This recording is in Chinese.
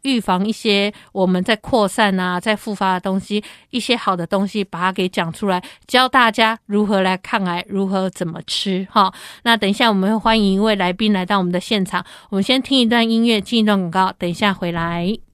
预防一些我们在扩散啊在复发的东西，一些好的东西把它给讲出来，教大家如何来抗癌，如何怎么吃齁。那等一下我们会欢迎一位来宾来到我们的现场，我们先听一段音乐，进一段广告，等一下回来。